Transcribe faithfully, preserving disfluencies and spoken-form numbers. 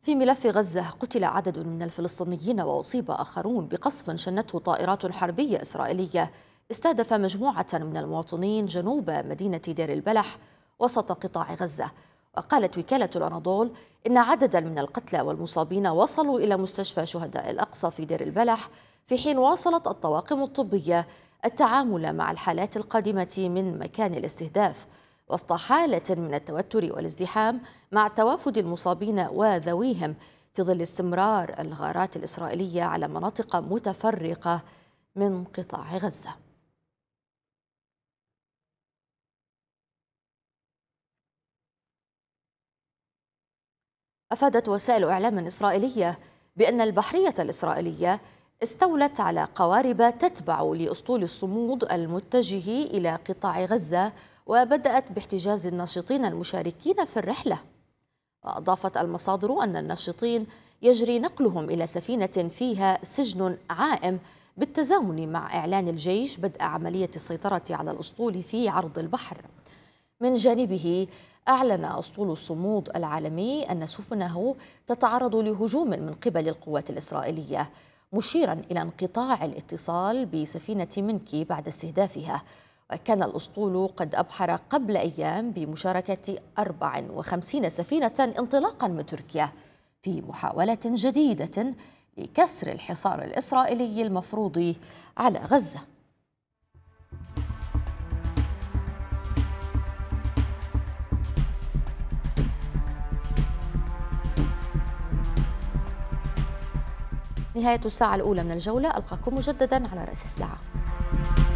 في ملف غزة، قتل عدد من الفلسطينيين وأصيب آخرون بقصف شنته طائرات حربية إسرائيلية استهدف مجموعة من المواطنين جنوب مدينة دير البلح وسط قطاع غزة. وقالت وكالة الأناضول إن عددا من القتلى والمصابين وصلوا إلى مستشفى شهداء الأقصى في دير البلح، في حين واصلت الطواقم الطبية التعامل مع الحالات القادمة من مكان الاستهداف وسط حالة من التوتر والازدحام مع توافد المصابين وذويهم، في ظل استمرار الغارات الإسرائيلية على مناطق متفرقة من قطاع غزة. أفادت وسائل إعلام إسرائيلية بأن البحرية الإسرائيلية استولت على قوارب تتبع لأسطول الصمود المتجه إلى قطاع غزة، وبدأت باحتجاز الناشطين المشاركين في الرحلة. وأضافت المصادر أن الناشطين يجري نقلهم إلى سفينة فيها سجن عائم بالتزامن مع إعلان الجيش بدء عملية السيطرة على الأسطول في عرض البحر. من جانبه، أعلن أسطول الصمود العالمي أن سفنه تتعرض لهجوم من قبل القوات الإسرائيلية، مشيرا إلى انقطاع الاتصال بسفينة منكي بعد استهدافها. وكان الأسطول قد أبحر قبل أيام بمشاركة أربع وخمسين سفينة انطلاقا من تركيا في محاولة جديدة لكسر الحصار الإسرائيلي المفروض على غزة. نهاية الساعة الأولى من الجولة، ألقاكم مجددا على رأس الساعة.